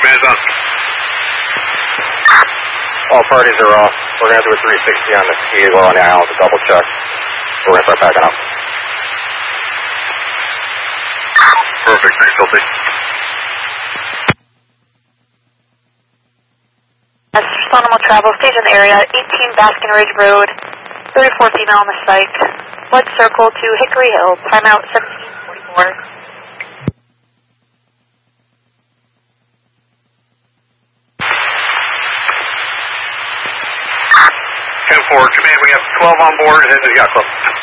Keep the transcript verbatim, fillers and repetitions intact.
Command's on. All parties are off. We're going to do a three sixty on the ski as well on the island to double check. We're going to start backing up. Perfect, thanks, Hilty. Animal travel, station area, eighteen Baskin Ridge Road, thirty-four female on the site. Blood circle to Hickory Hill, timeout seventeen forty-four. ten four, Command, we have twelve on board, heading to the yacht club.